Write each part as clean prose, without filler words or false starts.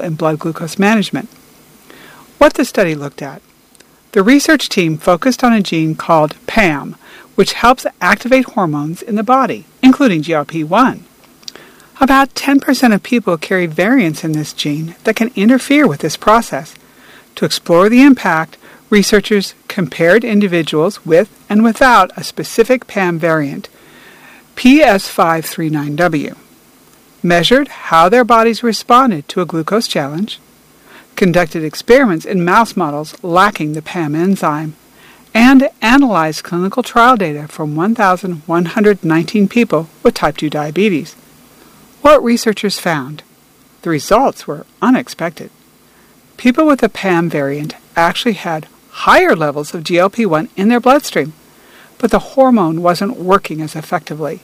in blood glucose management. What the study looked at. The research team focused on a gene called PAM, which helps activate hormones in the body, including GLP-1. About 10% of people carry variants in this gene that can interfere with this process. To explore the impact, researchers compared individuals with and without a specific PAM variant, PS539W, measured how their bodies responded to a glucose challenge, conducted experiments in mouse models lacking the PAM enzyme, and analyzed clinical trial data from 1,119 people with type 2 diabetes. What researchers found? The results were unexpected. People with the PAM variant actually had higher levels of GLP-1 in their bloodstream, but the hormone wasn't working as effectively.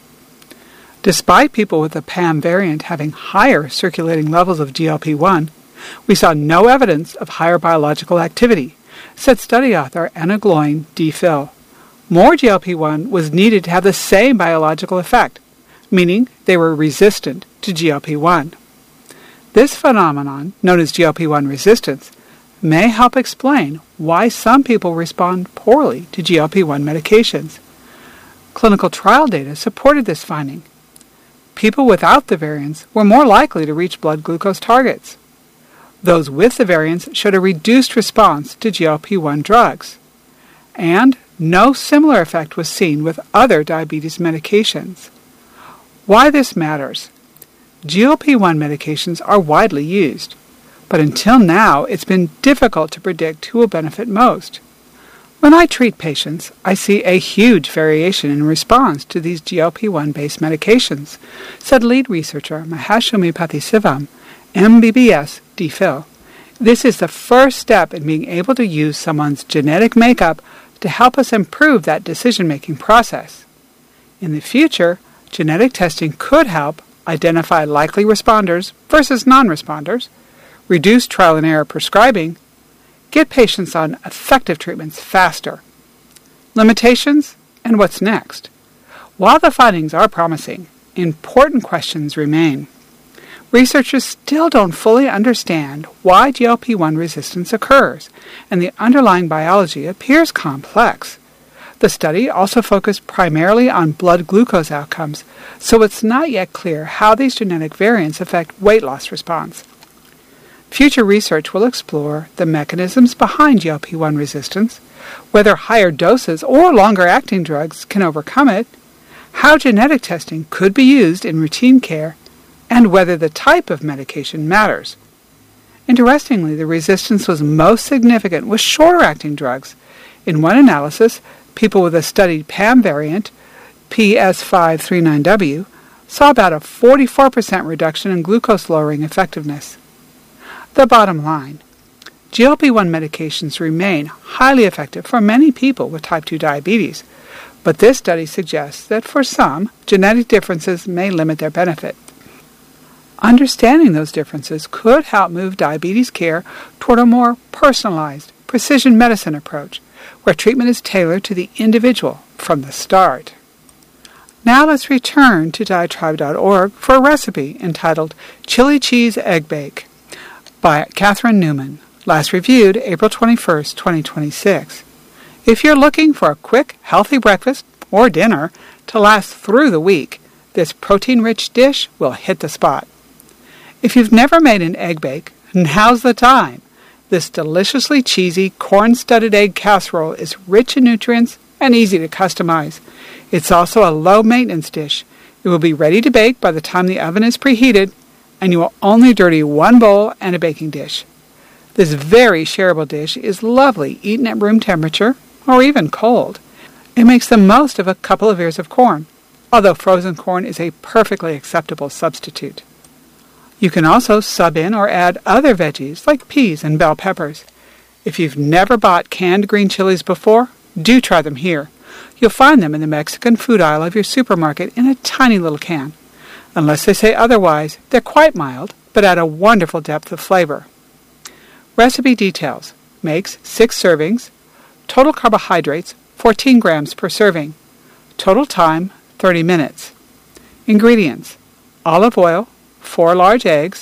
Despite people with the PAM variant having higher circulating levels of GLP-1, we saw no evidence of higher biological activity, said study author Anna Gloin, DPhil. More GLP-1 was needed to have the same biological effect, meaning they were resistant to GLP-1. This phenomenon, known as GLP-1 resistance, may help explain why some people respond poorly to GLP-1 medications. Clinical trial data supported this finding. People without the variants were more likely to reach blood glucose targets. Those with the variants showed a reduced response to GLP-1 drugs. And no similar effect was seen with other diabetes medications. Why this matters? GLP-1 medications are widely used, but until now it's been difficult to predict who will benefit most. When I treat patients, I see a huge variation in response to these GLP-1-based medications, said lead researcher Mahesh Umipathy-Sivam, MBBS, DPhil. This is the first step in being able to use someone's genetic makeup to help us improve that decision-making process. In the future, genetic testing could help identify likely responders versus non-responders, reduce trial and error prescribing, get patients on effective treatments faster. Limitations and what's next. While the findings are promising, important questions remain. Researchers still don't fully understand why GLP-1 resistance occurs, and the underlying biology appears complex. The study also focused primarily on blood glucose outcomes, so it's not yet clear how these genetic variants affect weight loss response. Future research will explore the mechanisms behind GLP-1 resistance, whether higher doses or longer-acting drugs can overcome it, how genetic testing could be used in routine care, and whether the type of medication matters. Interestingly, the resistance was most significant with shorter-acting drugs. In one analysis, people with a studied PAM variant, PS539W, saw about a 44% reduction in glucose-lowering effectiveness. The bottom line, GLP-1 medications remain highly effective for many people with type 2 diabetes, but this study suggests that for some, genetic differences may limit their benefit. Understanding those differences could help move diabetes care toward a more personalized, precision medicine approach, where treatment is tailored to the individual from the start. Now let's return to diettribe.org for a recipe entitled Chili Cheese Egg Bake by Catherine Newman, last reviewed April 21, 2026. If you're looking for a quick, healthy breakfast or dinner to last through the week, this protein-rich dish will hit the spot. If you've never made an egg bake, now's the time. This deliciously cheesy, corn-studded egg casserole is rich in nutrients and easy to customize. It's also a low-maintenance dish. It will be ready to bake by the time the oven is preheated, and you will only dirty one bowl and a baking dish. This very shareable dish is lovely eaten at room temperature or even cold. It makes the most of a couple of ears of corn, although frozen corn is a perfectly acceptable substitute. You can also sub in or add other veggies like peas and bell peppers. If you've never bought canned green chilies before, do try them here. You'll find them in the Mexican food aisle of your supermarket in a tiny little can. Unless they say otherwise, they're quite mild, but add a wonderful depth of flavor. Recipe details. Makes 6 servings. Total carbohydrates, 14 grams per serving. Total time, 30 minutes. Ingredients. Olive oil, 4 large eggs,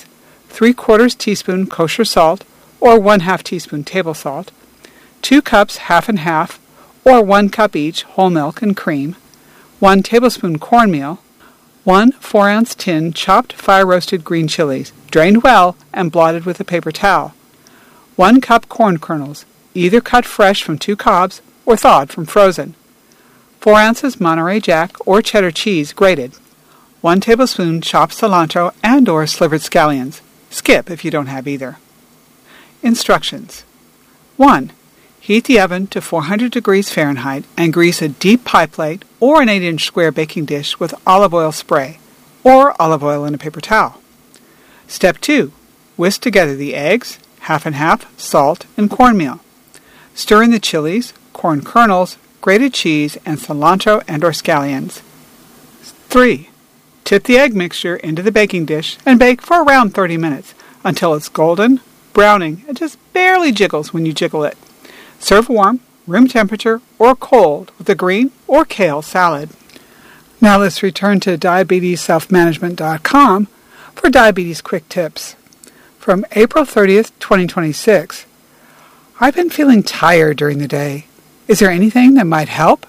3/4 teaspoon kosher salt, or 1/2 teaspoon table salt, 2 cups half and half, or 1 cup each whole milk and cream, 1 tablespoon cornmeal, 1 4-ounce tin chopped fire-roasted green chilies, drained well and blotted with a paper towel, 1 cup corn kernels, either cut fresh from 2 cobs or thawed from frozen, 4 ounces Monterey Jack or cheddar cheese grated, 1 tablespoon chopped cilantro and or slivered scallions. Skip if you don't have either. Instructions. 1. Heat the oven to 400 degrees Fahrenheit and grease a deep pie plate or an 8-inch square baking dish with olive oil spray or olive oil in a paper towel. Step 2. Whisk together the eggs, half and half, salt, and cornmeal. Stir in the chilies, corn kernels, grated cheese, and cilantro and or scallions. 3. Tip the egg mixture into the baking dish and bake for around 30 minutes until it's golden, browning, and just barely jiggles when you jiggle it. Serve warm, room temperature, or cold with a green or kale salad. Now let's return to diabetesselfmanagement.com for diabetes quick tips. From April 30th, 2026, I've been feeling tired during the day. Is there anything that might help?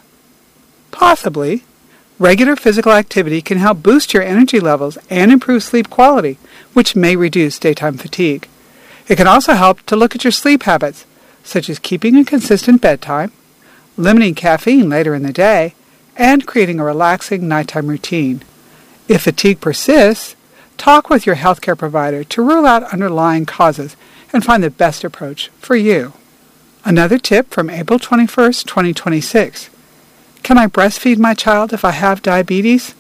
Possibly. Regular physical activity can help boost your energy levels and improve sleep quality, which may reduce daytime fatigue. It can also help to look at your sleep habits, such as keeping a consistent bedtime, limiting caffeine later in the day, and creating a relaxing nighttime routine. If fatigue persists, talk with your healthcare provider to rule out underlying causes and find the best approach for you. Another tip from April 21st, 2026. Can I breastfeed my child if I have diabetes?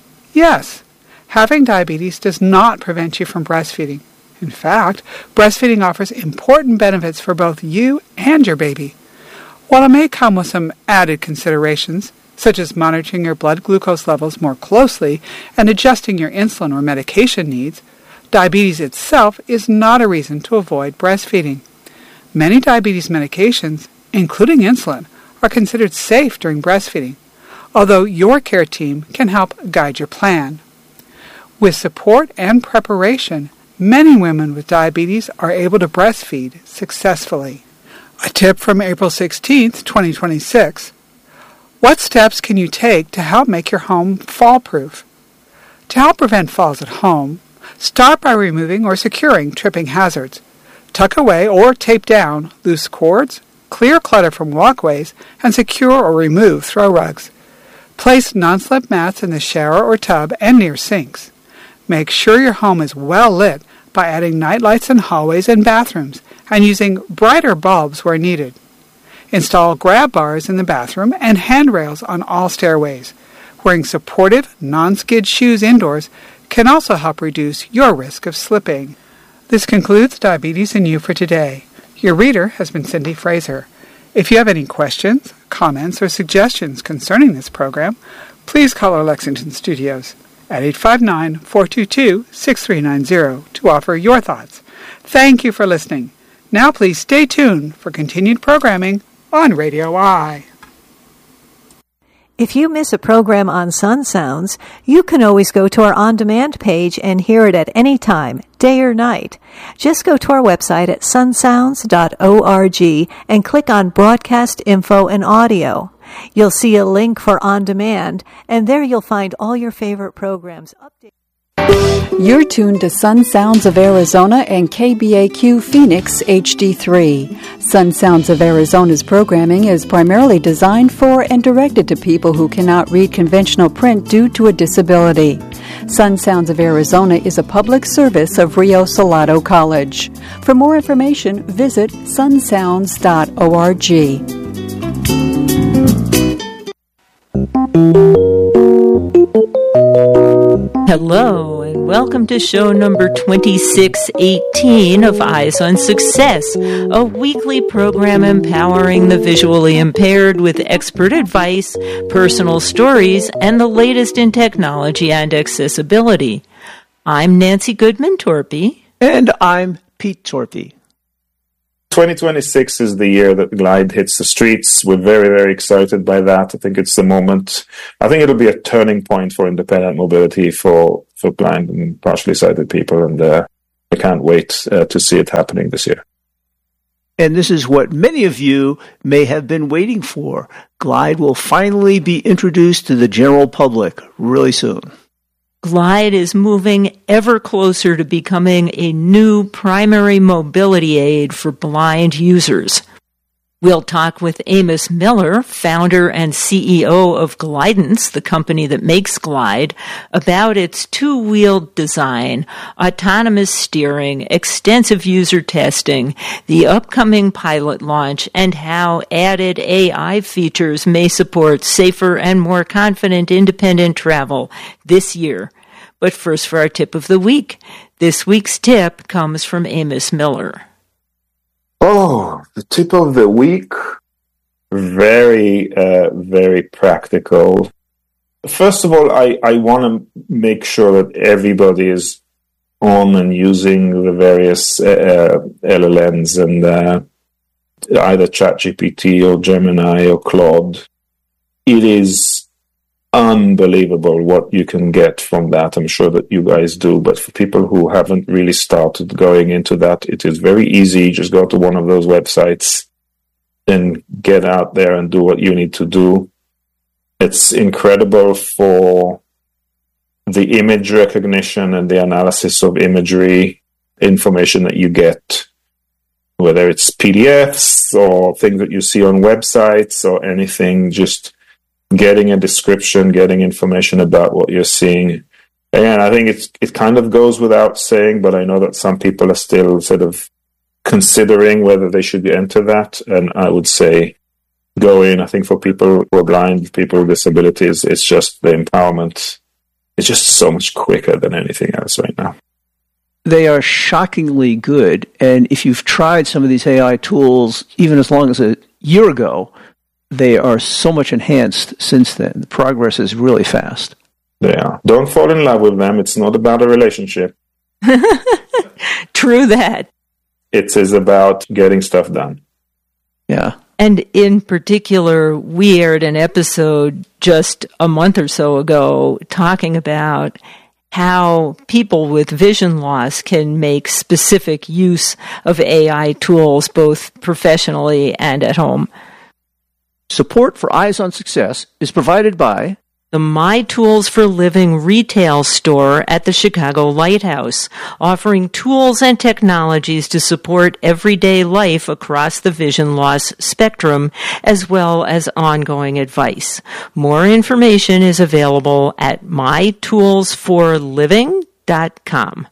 Yes. Having diabetes does not prevent you from breastfeeding. In fact, breastfeeding offers important benefits for both you and your baby. While it may come with some added considerations, such as monitoring your blood glucose levels more closely and adjusting your insulin or medication needs, diabetes itself is not a reason to avoid breastfeeding. Many diabetes medications, including insulin, are considered safe during breastfeeding, although your care team can help guide your plan. With support and preparation, many women with diabetes are able to breastfeed successfully. A tip from April 16th, 2026. What steps can you take to help make your home fall-proof? To help prevent falls at home, start by removing or securing tripping hazards. Tuck away or tape down loose cords, clear clutter from walkways, and secure or remove throw rugs. Place non-slip mats in the shower or tub and near sinks. Make sure your home is well lit by adding night lights in hallways and bathrooms and using brighter bulbs where needed. Install grab bars in the bathroom and handrails on all stairways. Wearing supportive, non-skid shoes indoors can also help reduce your risk of slipping. This concludes Diabetes and You for today. Your reader has been Cindy Fraser. If you have any questions, comments, or suggestions concerning this program, please call our Lexington studios at 859-422-6390 to offer your thoughts. Thank you for listening. Now please stay tuned for continued programming on Radio I. If you miss a program on Sun Sounds, you can always go to our on-demand page and hear it at any time, day or night. Just go to our website at sunsounds.org and click on Broadcast Info and Audio. You'll see a link for On Demand, and there you'll find all your favorite programs updated. You're tuned to Sun Sounds of Arizona and KBAQ Phoenix HD3. Sun Sounds of Arizona's programming is primarily designed for and directed to people who cannot read conventional print due to a disability. Sun Sounds of Arizona is a public service of Rio Salado College. For more information, visit sunsounds.org. Hello, and welcome to show number 2618 of Eyes on Success, a weekly program empowering the visually impaired with expert advice, personal stories, and the latest in technology and accessibility. I'm Nancy Goodman-Torpy. And I'm Pete Torpy. 2026 is the year that Glide hits the streets. We're very, very excited by that. I think it's the moment. I think it'll be a turning point for independent mobility for blind and partially sighted people. And I can't wait to see it happening this year. And this is what many of you may have been waiting for. Glide will finally be introduced to the general public really soon. Glide is moving ever closer to becoming a new primary mobility aid for blind users. We'll talk with Amos Miller, founder and CEO of Glidance, the company that makes Glide, about its two-wheeled design, autonomous steering, extensive user testing, the upcoming pilot launch, and how added AI features may support safer and more confident independent travel this year. But first for our tip of the week. This week's tip comes from Amos Miller. Oh, the tip of the week, very, very practical. First of all, I want to make sure that everybody is on and using the various LLMs and either ChatGPT or Gemini or Claude. It is unbelievable what you can get from that. I'm sure that you guys do, but for people who haven't really started going into that, it is very easy. Just go to one of those websites and get out there and do what you need to do. It's incredible for the image recognition and the analysis of imagery information that you get, whether it's PDFs or things that you see on websites or anything, just getting a description, getting information about what you're seeing. And I think it kind of goes without saying, but I know that some people are still sort of considering whether they should enter that. And I would say go in. I think for people who are blind, people with disabilities, it's just the empowerment. It's just so much quicker than anything else right now. They are shockingly good. And if you've tried some of these AI tools, even as long as a year ago, they are so much enhanced since then. The progress is really fast. They are. Don't fall in love with them. It's not about a relationship. True that. It is about getting stuff done. Yeah. And in particular, we aired an episode just a month or so ago talking about how people with vision loss can make specific use of AI tools, both professionally and at home. Support for Eyes on Success is provided by the My Tools for Living retail store at the Chicago Lighthouse, offering tools and technologies to support everyday life across the vision loss spectrum, as well as ongoing advice. More information is available at mytoolsforliving.com.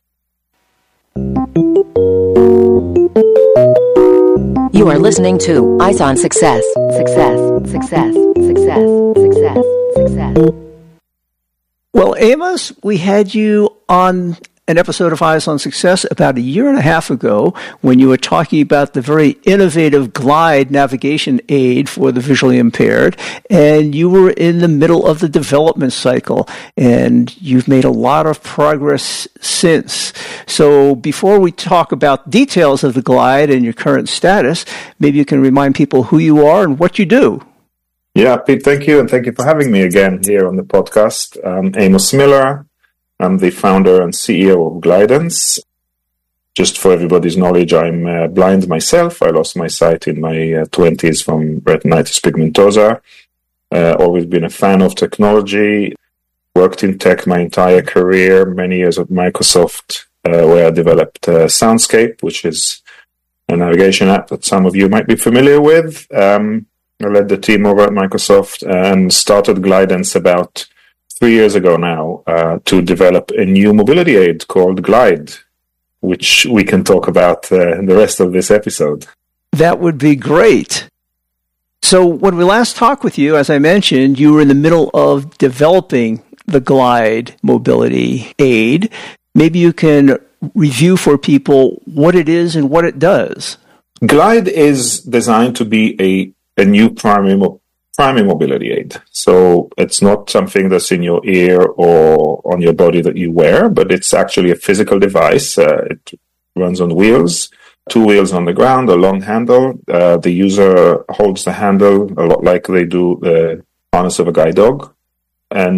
You are listening to Eyes on Success. Success, success, success, success, success. Well, Amos, we had you on an episode of Eyes on Success about a year and a half ago when you were talking about the very innovative Glide navigation aid for the visually impaired, and you were in the middle of the development cycle, and you've made a lot of progress since. So before we talk about details of the Glide and your current status, maybe you can remind people who you are and what you do. Yeah, Pete, thank you, and thank you for having me again here on the podcast. I'm Amos Miller. I'm the founder and CEO of Glidance. Just for everybody's knowledge, I'm blind myself. I lost my sight in my 20s from retinitis pigmentosa. Always been a fan of technology. Worked in tech my entire career, many years at Microsoft, where I developed Soundscape, which is a navigation app that some of you might be familiar with. I led the team over at Microsoft and started Glidance about 3 years ago now to develop a new mobility aid called Glide, which we can talk about in the rest of this episode. That would be great. So when we last talked with you, as I mentioned, you were in the middle of developing the Glide mobility aid. Maybe you can review for people what it is and what it does. Glide is designed to be a new primary mobility aid. So it's not something that's in your ear or on your body that you wear, but it's actually a physical device. It runs on wheels, 2 wheels on the ground, a long handle. The user holds the handle a lot like they do the harness of a guide dog. And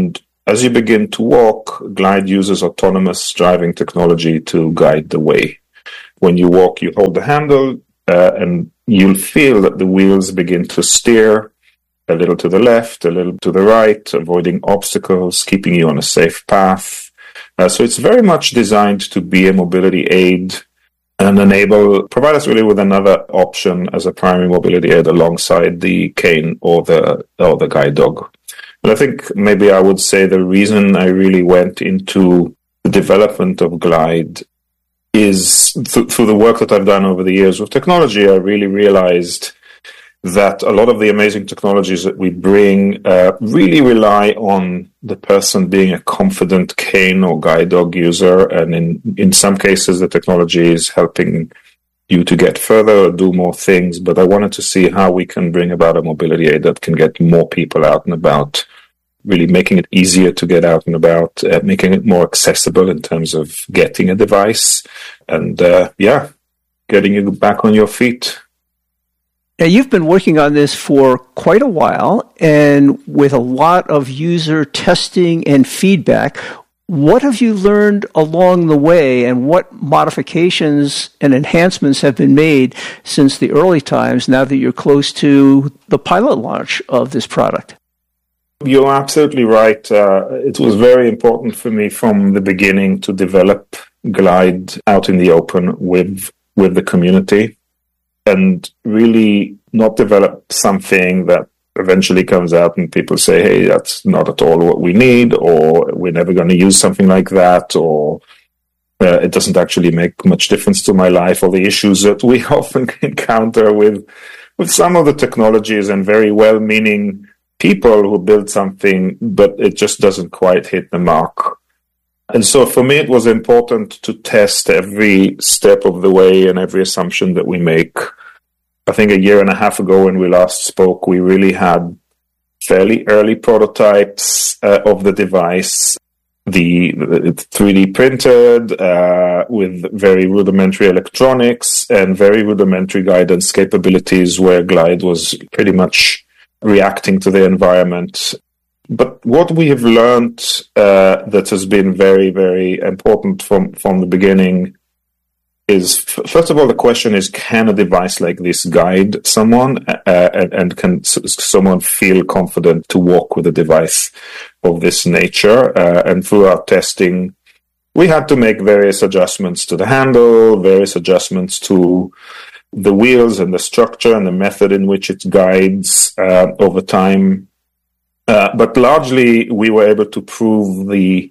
as you begin to walk, Glide uses autonomous driving technology to guide the way. When you walk, you hold the handle, and you'll feel that the wheels begin to steer a little to the left, a little to the right, avoiding obstacles, keeping you on a safe path. So it's very much designed to be a mobility aid and provide us really with another option as a primary mobility aid alongside the cane or the guide dog. And I think maybe I would say the reason I really went into the development of Glide is through the work that I've done over the years with technology. I really realized that a lot of the amazing technologies that we bring really rely on the person being a confident cane or guide dog user. And in some cases, the technology is helping you to get further or do more things. But I wanted to see how we can bring about a mobility aid that can get more people out and about, really making it easier to get out and about, making it more accessible in terms of getting a device and, getting you back on your feet. Now, you've been working on this for quite a while and with a lot of user testing and feedback. What have you learned along the way, and what modifications and enhancements have been made since the early times now that you're close to the pilot launch of this product? You're absolutely right. It was very important for me from the beginning to develop Glide out in the open with the community, and really not develop something that eventually comes out and people say, hey, that's not at all what we need, or we're never going to use something like that, or it doesn't actually make much difference to my life, or the issues that we often encounter with some of the technologies and very well-meaning people who build something, but it just doesn't quite hit the mark. And so for me, it was important to test every step of the way and every assumption that we make. I think a year and a half ago when we last spoke, we really had fairly early prototypes of the device, the 3D printed with very rudimentary electronics and very rudimentary guidance capabilities, where Glide was pretty much reacting to the environment. But what we have learned that has been very, very important from the beginning is, first of all, the question is, can a device like this guide someone, and can someone feel confident to walk with a device of this nature? And through our testing, we had to make various adjustments to the handle, various adjustments to the wheels and the structure and the method in which it guides over time. But largely, we were able to prove the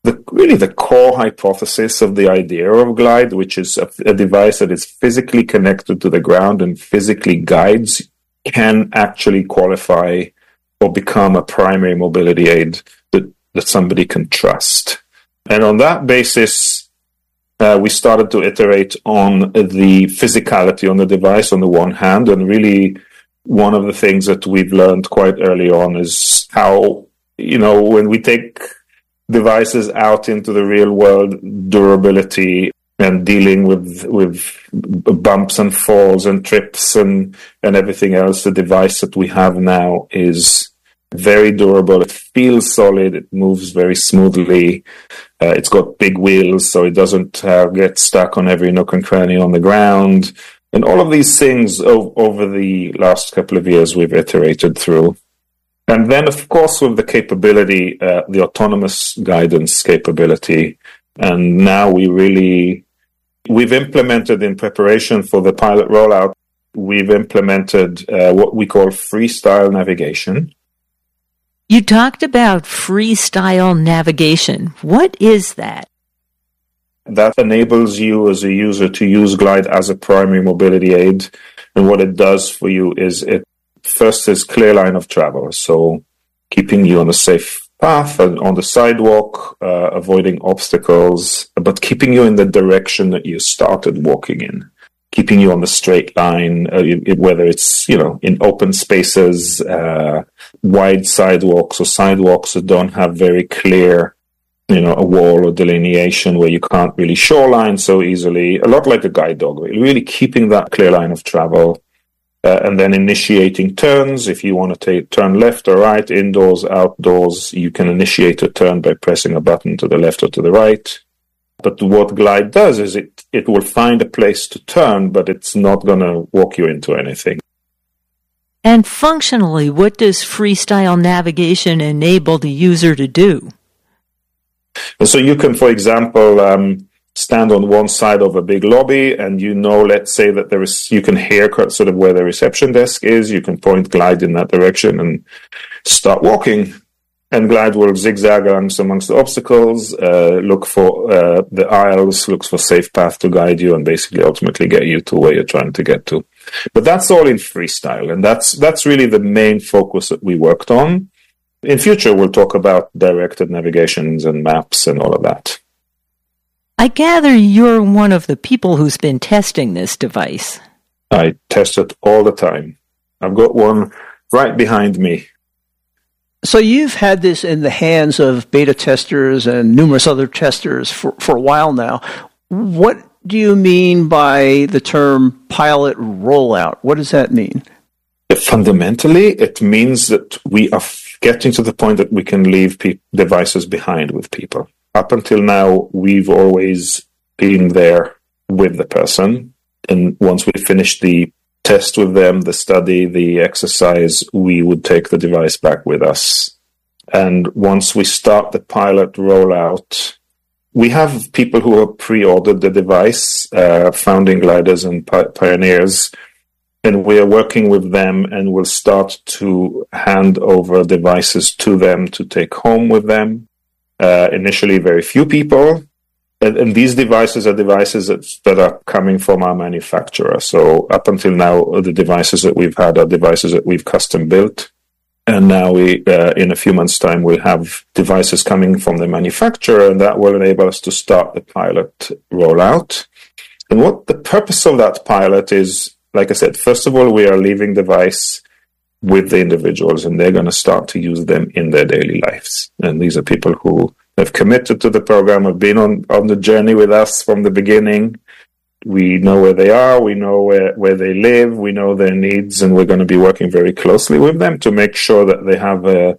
core hypothesis of the idea of Glide, which is a device that is physically connected to the ground and physically guides, can actually qualify or become a primary mobility aid that somebody can trust. And on that basis, we started to iterate on the physicality on the device on the one hand, and really one of the things that we've learned quite early on is how, when we take devices out into the real world, durability and dealing with bumps and falls and trips and everything else, the device that we have now is very durable. It feels solid. It moves very smoothly. It's got big wheels, so it doesn't get stuck on every nook and cranny on the ground. And all of these things over the last couple of years we've iterated through. And then, of course, with the capability, the autonomous guidance capability. And now we've implemented, in preparation for the pilot rollout, we've implemented what we call freestyle navigation. You talked about freestyle navigation. What is that? That enables you as a user to use Glide as a primary mobility aid. And what it does for you is it first is clear line of travel. So keeping you on a safe path and on the sidewalk, avoiding obstacles, but keeping you in the direction that you started walking in. Keeping you on the straight line, whether it's, in open spaces, wide sidewalks or sidewalks that don't have very clear, a wall or delineation where you can't really shoreline so easily. A lot like a guide dog, really keeping that clear line of travel. and then initiating turns. If you want to turn left or right, indoors, outdoors, you can initiate a turn by pressing a button to the left or to the right. But what Glide does is it will find a place to turn, but it's not going to walk you into anything. And functionally, what does freestyle navigation enable the user to do? So you can, for example, stand on one side of a big lobby, and let's say that you can hear sort of where the reception desk is. You can point Glide in that direction and start walking. And Glide will zigzag amongst the obstacles, look for the aisles, looks for safe path to guide you, and basically ultimately get you to where you're trying to get to. But that's all in freestyle, and that's really the main focus that we worked on. In future, we'll talk about directed navigations and maps and all of that. I gather you're one of the people who's been testing this device. I test it all the time. I've got one right behind me. So you've had this in the hands of beta testers and numerous other testers for a while now. What do you mean by the term pilot rollout? What does that mean? Fundamentally, it means that we are getting to the point that we can leave devices behind with people. Up until now, we've always been there with the person. And once we finish the test with them, the study, the exercise, we would take the device back with us. And once we start the pilot rollout, we have people who have pre-ordered the device, founding gliders and pioneers, and we are working with them, and we'll start to hand over devices to them to take home with them. Initially, very few people. And these devices are devices that are coming from our manufacturer. So up until now, the devices that we've had are devices that we've custom built. And now in a few months' time, we'll have devices coming from the manufacturer, and that will enable us to start the pilot rollout. And what the purpose of that pilot is, like I said, first of all, we are leaving device with the individuals, and they're going to start to use them in their daily lives. And these are people who have committed to the program, have been on the journey with us from the beginning. We know where they are, we know where they live, we know their needs, and we're going to be working very closely with them to make sure that they have a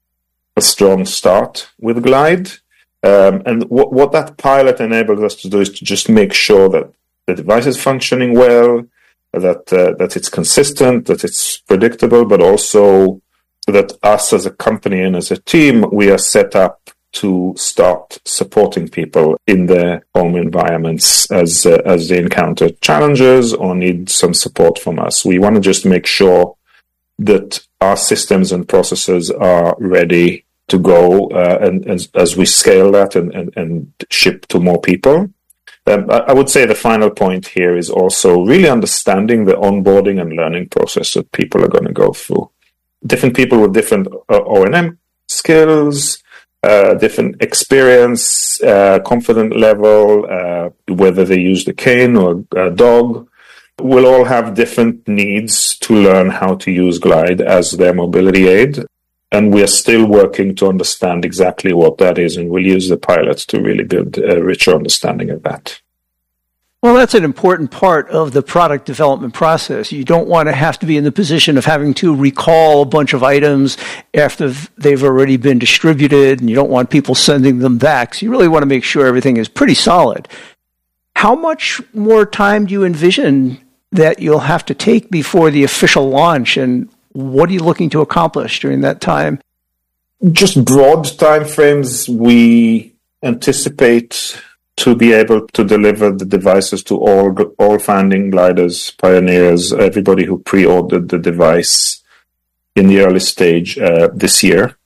strong start with Glide. And what that pilot enables us to do is to just make sure that the device is functioning well, that it's consistent, that it's predictable, but also that us as a company and as a team, we are set up to start supporting people in their home environments as they encounter challenges or need some support from us. We want to just make sure that our systems and processes are ready to go, and as we scale that and ship to more people. I would say the final point here is also really understanding the onboarding and learning process that people are going to go through. Different people with different O&M skills, different experience, confident level, whether they use the cane or a dog, will all have different needs to learn how to use Glide as their mobility aid. And we are still working to understand exactly what that is, and we'll use the pilots to really build a richer understanding of that. Well, that's an important part of the product development process. You don't want to have to be in the position of having to recall a bunch of items after they've already been distributed, and you don't want people sending them back. So you really want to make sure everything is pretty solid. How much more time do you envision that you'll have to take before the official launch, and what are you looking to accomplish during that time? Just broad timeframes. We anticipate to be able to deliver the devices to all founding gliders, pioneers, everybody who pre-ordered the device in the early stage this year,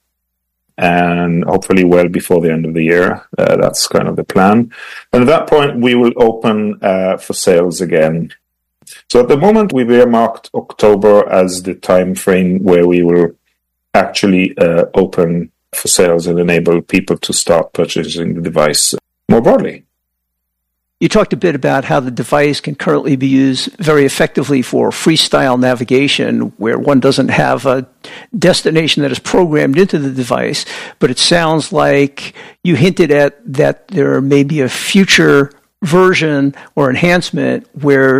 and hopefully well before the end of the year. That's kind of the plan. And at that point, we will open for sales again. So at the moment, we've earmarked October as the time frame where we will actually open for sales and enable people to start purchasing the device more broadly. You talked a bit about how the device can currently be used very effectively for freestyle navigation, where one doesn't have a destination that is programmed into the device, but it sounds like you hinted at that there may be a future version or enhancement where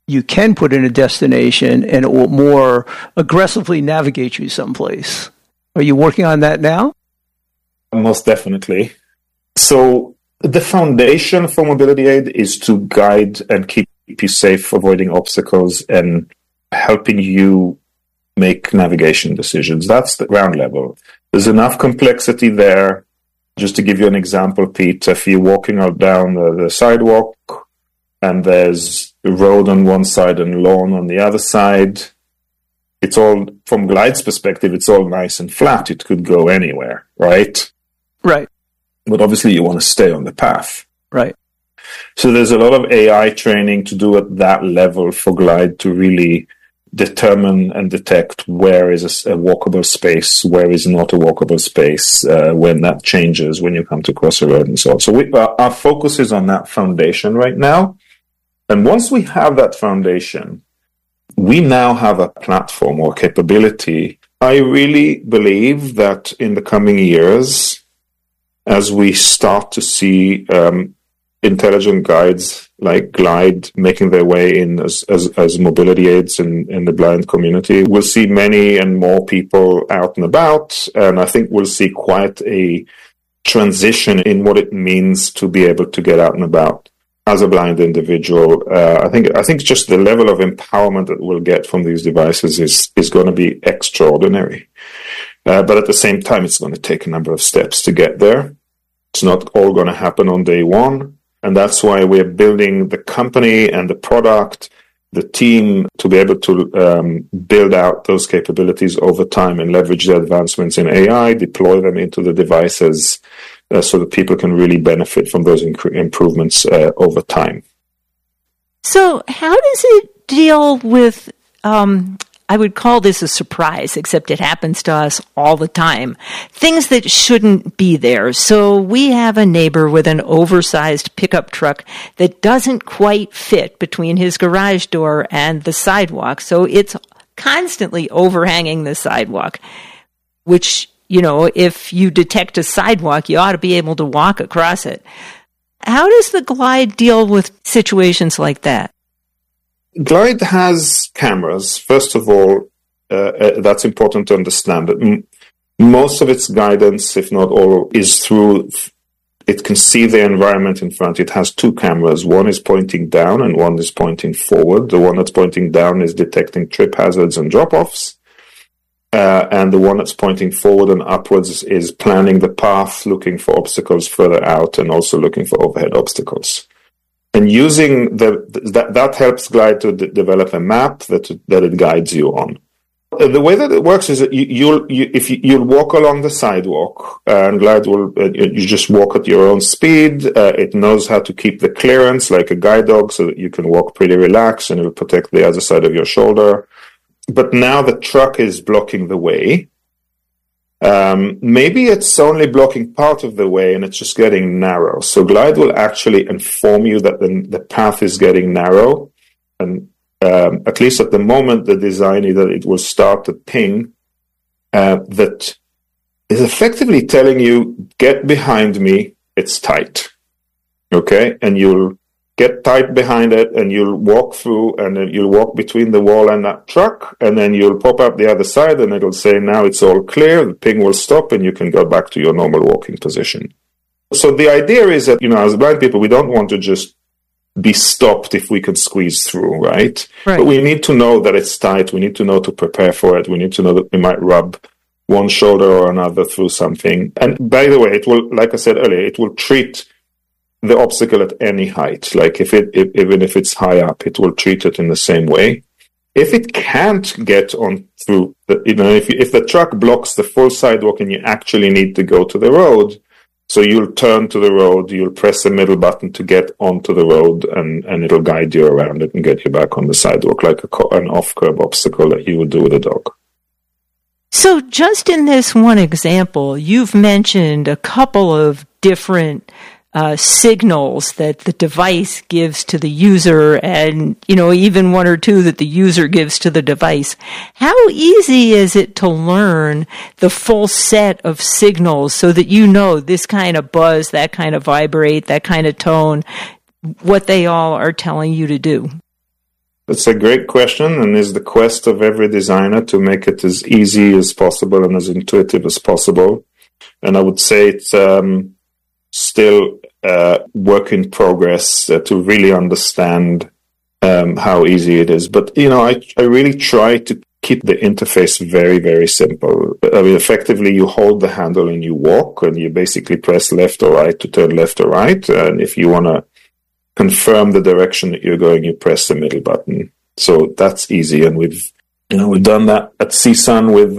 you can put in a destination and it will more aggressively navigate you someplace. Are you working on that now? Most definitely. So the foundation for mobility aid is to guide and keep you safe, avoiding obstacles and helping you make navigation decisions. That's the ground level. There's enough complexity there. Just to give you an example, Pete, if you're walking out down the sidewalk and there's a road on one side and lawn on the other side, it's all, from Glide's perspective, it's all nice and flat. It could go anywhere, right? Right. But obviously you want to stay on the path. Right. So there's a lot of AI training to do at that level for Glide to really determine and detect where is a walkable space, where is not a walkable space, when that changes, when you come to cross a road and so on. So our focus is on that foundation right now. And once we have that foundation, we now have a platform or capability. I really believe that in the coming years, as we start to see intelligent guides like Glide making their way in as mobility aids in the blind community, we'll see many and more people out and about, and I think we'll see quite a transition in what it means to be able to get out and about as a blind individual. I think just the level of empowerment that we'll get from these devices is going to be extraordinary. But at the same time, it's going to take a number of steps to get there. It's not all going to happen on day one. And that's why we're building the company and the product, the team, to be able to build out those capabilities over time and leverage the advancements in AI, deploy them into the devices so that people can really benefit from those improvements over time. So how does it deal with, I would call this a surprise, except it happens to us all the time, things that shouldn't be there. So we have a neighbor with an oversized pickup truck that doesn't quite fit between his garage door and the sidewalk. So it's constantly overhanging the sidewalk, which, you know, if you detect a sidewalk, you ought to be able to walk across it. How does the Glide deal with situations like that? Glide has cameras. First of all, that's important to understand that most of its guidance, if not all, is through, it can see the environment in front. It has two cameras. One is pointing down and one is pointing forward. The one that's pointing down is detecting trip hazards and drop-offs. And the one that's pointing forward and upwards is planning the path, looking for obstacles further out and also looking for overhead obstacles. And using that helps Glide to develop a map that it guides you on. The way that it works is that you'll walk along the sidewalk, and Glide will you just walk at your own speed. It knows how to keep the clearance like a guide dog, so that you can walk pretty relaxed, and it will protect the other side of your shoulder. But now the truck is blocking the way. Maybe it's only blocking part of the way and it's just getting narrow. So Glide will actually inform you that the path is getting narrow. And at least at the moment, the design is that it will start to ping that is effectively telling you, get behind me, it's tight. Okay? And you'll get tight behind it and you'll walk through and then you'll walk between the wall and that truck and then you'll pop up the other side and it'll say, now it's all clear, the ping will stop and you can go back to your normal walking position. So the idea is that, as blind people, we don't want to just be stopped if we can squeeze through, right? But we need to know that it's tight. We need to know to prepare for it. We need to know that we might rub one shoulder or another through something. And by the way, it will, like I said earlier, it will treat the obstacle at any height. Like even if it's high up, it will treat it in the same way. If it can't get on through, if the truck blocks the full sidewalk and you actually need to go to the road, so you'll turn to the road, you'll press the middle button to get onto the road, and it'll guide you around it and get you back on the sidewalk like an off-curb obstacle that you would do with a dog. So just in this one example, you've mentioned a couple of different signals that the device gives to the user and, even one or two that the user gives to the device. How easy is it to learn the full set of signals so that this kind of buzz, that kind of vibrate, that kind of tone, what they all are telling you to do? It's a great question, and is the quest of every designer to make it as easy as possible and as intuitive as possible. And I would say it's still work in progress to really understand how easy it is. But, I really try to keep the interface very, very simple. I mean, effectively, you hold the handle and you walk, and you basically press left or right to turn left or right. And if you want to confirm the direction that you're going, you press the middle button. So that's easy. And we've done that at CSUN with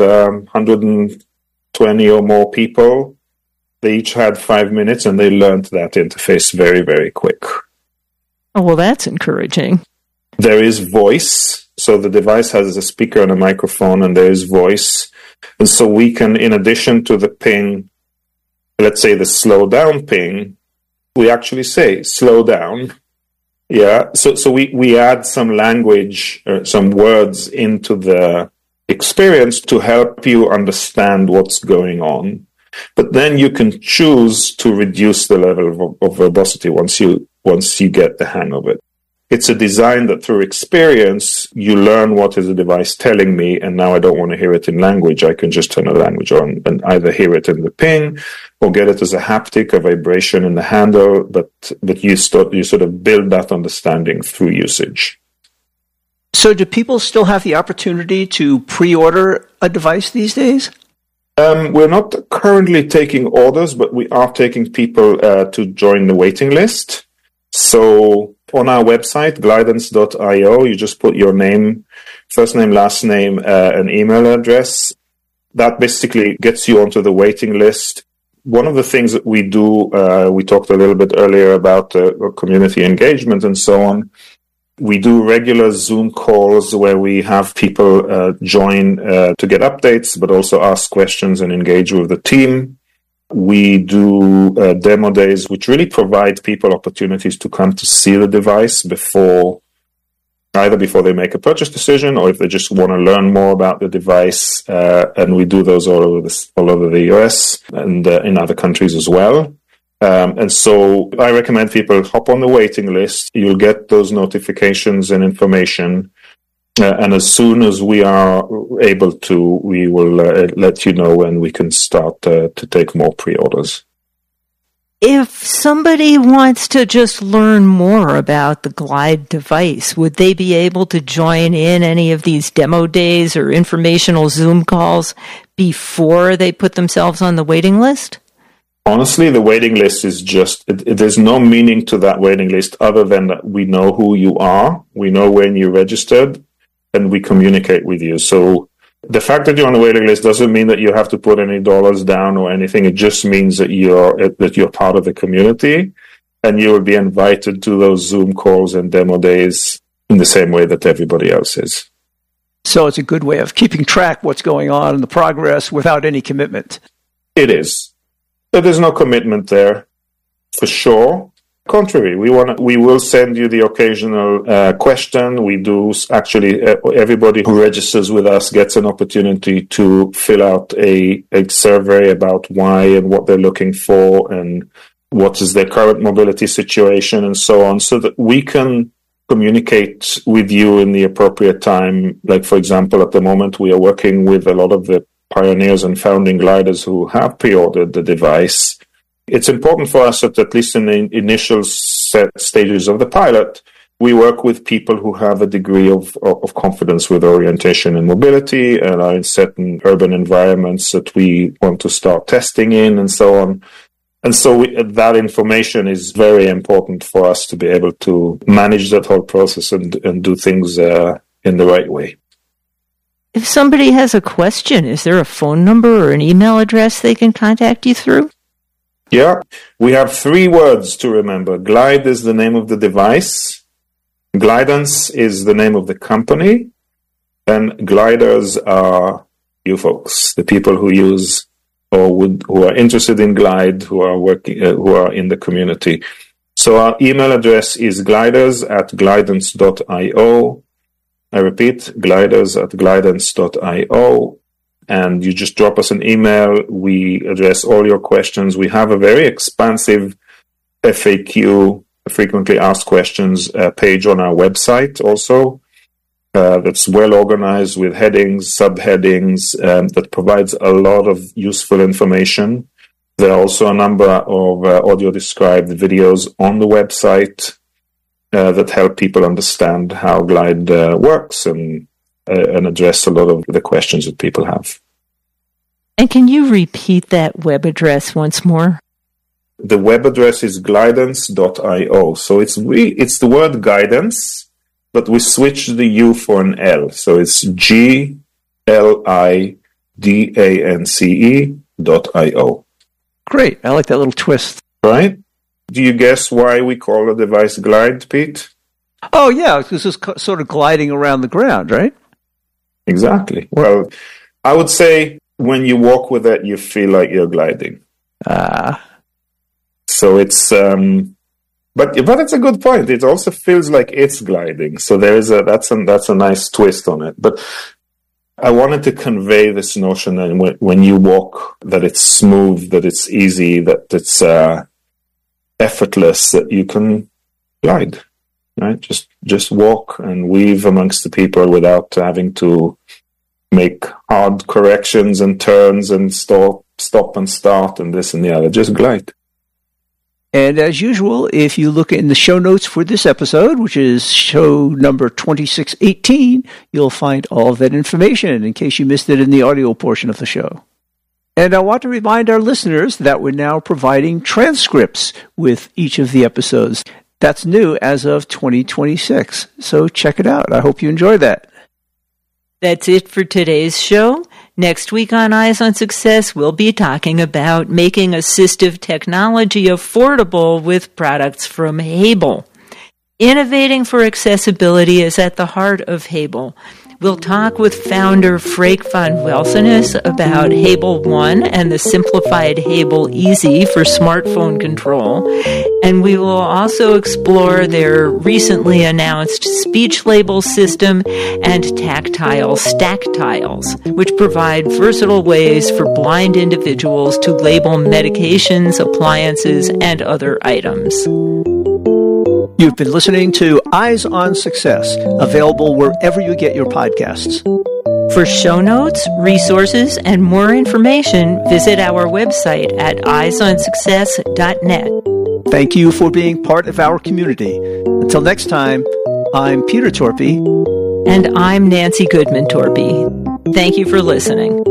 120 or more people. They each had 5 minutes, and they learned that interface very, very quick. Oh, well, that's encouraging. There is voice. So the device has a speaker and a microphone, and there is voice. And so we can, in addition to the ping, let's say the slow down ping, we actually say slow down. Yeah. So we add some language, some words into the experience to help you understand what's going on. But then you can choose to reduce the level of verbosity once you get the hang of it. It's a design that through experience, you learn what is the device telling me, and now I don't want to hear it in language. I can just turn the language on and either hear it in the ping or get it as a haptic, a vibration in the handle, but you sort of build that understanding through usage. So do people still have the opportunity to pre-order a device these days? We're not currently taking orders, but we are taking people to join the waiting list. So on our website, glidance.io, you just put your name, first name, last name, and email address. That basically gets you onto the waiting list. One of the things that we do, we talked a little bit earlier about community engagement and so on. We do regular Zoom calls where we have people join to get updates, but also ask questions and engage with the team. We do demo days, which really provide people opportunities to come to see the device either before they make a purchase decision or if they just want to learn more about the device. And we do those all over the US and in other countries as well. And so I recommend people hop on the waiting list. You'll get those notifications and information. And as soon as we are able to, we will let you know when we can start to take more pre-orders. If somebody wants to just learn more about the Glide device, would they be able to join in any of these demo days or informational Zoom calls before they put themselves on the waiting list? Honestly, the waiting list is there's no meaning to that waiting list other than that we know who you are, we know when you registered, and we communicate with you. So the fact that you're on the waiting list doesn't mean that you have to put any dollars down or anything. It just means that you're part of the community, and you will be invited to those Zoom calls and demo days in the same way that everybody else is. So it's a good way of keeping track what's going on and the progress without any commitment. It is. But there's no commitment there, for sure. Contrary, we will send you the occasional question. We do actually, everybody who registers with us gets an opportunity to fill out a survey about why and what they're looking for and what is their current mobility situation and so on, so that we can communicate with you in the appropriate time. Like, for example, at the moment, we are working with a lot of the pioneers and founding gliders who have pre-ordered the device. It's important for us that at least in the initial stages of the pilot, we work with people who have a degree of confidence with orientation and mobility and are in certain urban environments that we want to start testing in and so on. And so that information is very important for us to be able to manage that whole process and do things in the right way. If somebody has a question, is there a phone number or an email address they can contact you through? Yeah, we have 3 words to remember. Glide is the name of the device. Glidance is the name of the company. And gliders are you folks, the people who use who are interested in Glide, who are working, who are in the community. So our email address is gliders@glidance.io. I repeat, gliders@glidance.io. And you just drop us an email. We address all your questions. We have a very expansive FAQ, frequently asked questions page on our website also. that's well organized with headings, subheadings, that provides a lot of useful information. There are also a number of audio-described videos on the website that help people understand how Glide works and address a lot of the questions that people have. And can you repeat that web address once more? The web address is glidance.io. So it's the word guidance, but we switched the U for an L. So it's glidance.io. Great. I like that little twist. Right? Do you guess why we call the device Glide, Pete? Oh, yeah, because it's sort of gliding around the ground, right? Exactly. Well, I would say when you walk with it, you feel like you're gliding. So it's, but it's a good point. It also feels like it's gliding. So that's a nice twist on it. But I wanted to convey this notion that when you walk, that it's smooth, that it's easy, that it's effortless, that you can glide, right? Just walk and weave amongst the people without having to make hard corrections and turns and stop and start and this and the other. Just glide. And as usual, if you look in the show notes for this episode, which is show number 2618, you'll find all of that information in case you missed it in the audio portion of the show. And I want to remind our listeners that we're now providing transcripts with each of the episodes. That's new as of 2026. So check it out. I hope you enjoy that. That's it for today's show. Next week on Eyes on Success, we'll be talking about making assistive technology affordable with products from Hable. Innovating for accessibility is at the heart of Hable. We'll talk with founder Freek van Welsenis about Hable One and the simplified Hable Easy for smartphone control. And we will also explore their recently announced speech label system and tactile stack tiles, which provide versatile ways for blind individuals to label medications, appliances, and other items. You've been listening to Eyes on Success, available wherever you get your podcasts. For show notes, resources, and more information, visit our website at eyesonsuccess.net. Thank you for being part of our community. Until next time, I'm Peter Torpy. And I'm Nancy Goodman Torpy. Thank you for listening.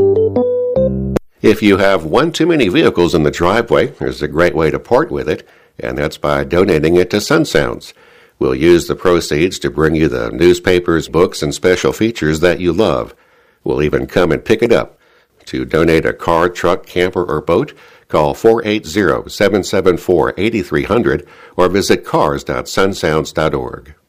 If you have one too many vehicles in the driveway, there's a great way to part with it, and that's by donating it to SunSounds. We'll use the proceeds to bring you the newspapers, books, and special features that you love. We'll even come and pick it up. To donate a car, truck, camper, or boat, call 480-774-8300 or visit cars.sunsounds.org.